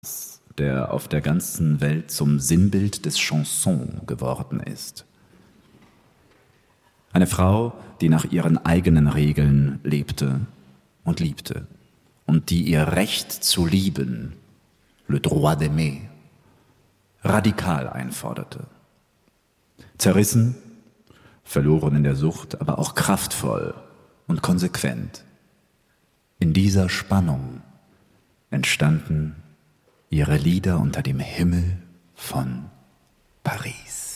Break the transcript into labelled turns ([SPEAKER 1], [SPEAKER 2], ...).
[SPEAKER 1] der auf der ganzen Welt zum Sinnbild des Chanson geworden ist. Eine Frau, die nach ihren eigenen Regeln lebte und liebte und die ihr Recht zu lieben, le droit d'aimer, radikal einforderte. Zerrissen, verloren in der Sucht, aber auch kraftvoll und konsequent. In dieser Spannung entstanden ihre Lieder unter dem Himmel von Paris.